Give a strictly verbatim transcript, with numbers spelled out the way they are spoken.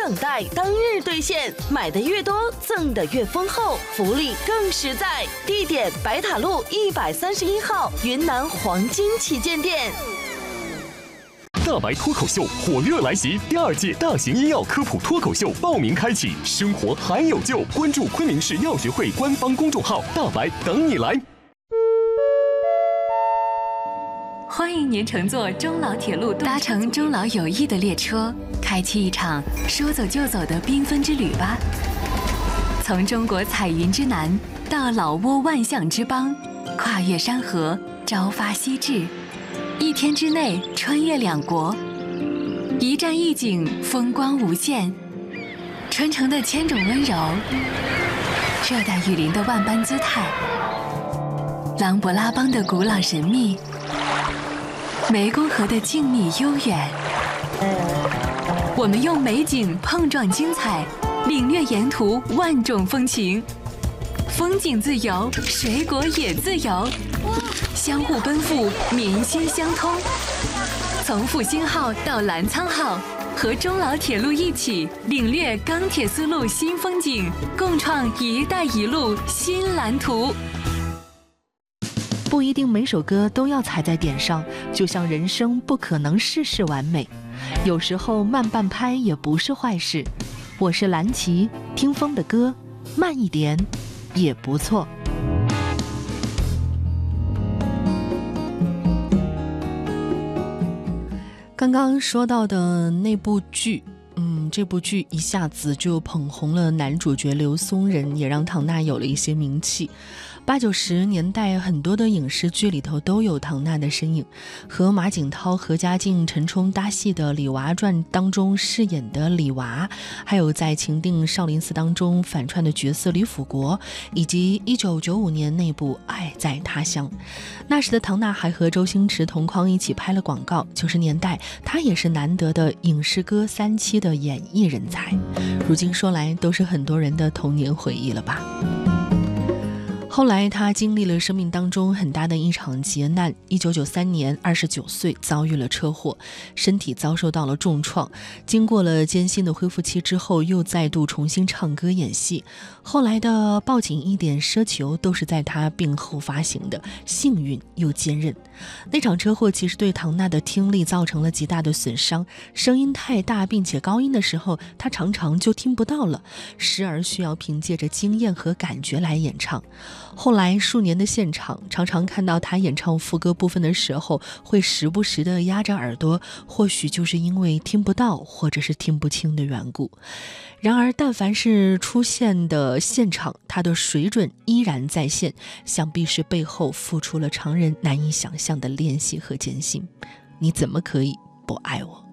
等待，当日兑现，买的越多，赠的越丰厚，福利更实在。地点：白塔路一百三十一号云南黄金旗舰店。 大白脱口秀火热来袭，第二届大型医药科普脱口秀报名开启，生活还有救！关注昆明市药学会官方公众号，大白等你来。 欢迎您乘坐中老铁路，搭乘中老友谊的列车，开启一场说走就走的缤纷之旅吧。从中国彩云之南到老挝万象之邦，跨越山河，朝发夕至，一天之内穿越两国，一站一景，风光无限。传承的千种温柔，热带雨林的万般姿态，琅勃拉邦的古老神秘，湄公河的静谧悠远。我们用美景碰撞精彩，领略沿途万种风情。风景自由，水果也自由，相互奔赴，民心相通。从复兴号到澜沧号，和中老铁路一起领略钢铁丝路新风景，共创“一带一路”新蓝图。 不一定每首歌都要踩在点上，就像人生不可能事事完美，有时候慢半拍也不是坏事。我是蓝琪，听风的歌，慢一点也不错。刚刚说到的那部剧，嗯，这部剧一下子就捧红了男主角刘松仁，也让唐娜有了一些名气。八九十年代很多的影视剧里头都有唐娜的身影，和马景涛、何家劲、陈冲搭戏的《李娃传》当中饰演的李娃，还有在《情定少林寺》当中反串的角色李辅国，以及一九九五年那部《爱在他乡》。那时的唐娜还和周星驰同框一起拍了广告，九十年代她也是难得的影视歌三栖的演艺人才，如今说来都是很多人的童年回忆了吧。后来他经历了生命当中很大的一场劫难，一九九三年二十九岁遭遇了车祸，身体遭受到了重创，经过了艰辛的恢复期之后，又再度重新唱歌演戏。后来的《抱紧一点奢求》都是在他病后发行的，幸运又坚韧。那场车祸其实对唐娜的听力造成了极大的损伤，声音太大并且高音的时候他常常就听不到了，时而需要凭借着经验和感觉来演唱。后来数年的现场，常常看到他演唱副歌部分的时候会时不时地压着耳朵，或许就是因为听不到或者是听不清的缘故。然而但凡是出现的现场，他的水准依然在线，想必是背后付出了常人难以想象的练习和艰辛。你怎么可以不爱我？